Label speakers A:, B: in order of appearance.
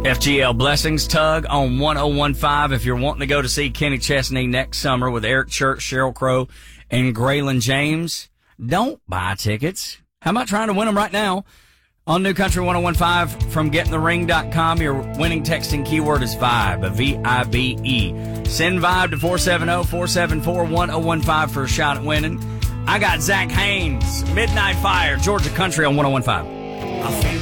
A: FGL Blessings Tug on 1015. If you're wanting to go to see Kenny Chesney next summer with Eric Church, Sheryl Crow, and Graylin James, don't buy tickets. How about trying to win them right now? On New Country 1015 from gettingthering.com, your winning texting keyword is VIBE, V-I-B-E. Send VIBE to 470-474-1015 for a shot at winning. I got Zach Haynes, Midnight Fire, Georgia Country on 1015.
B: I feel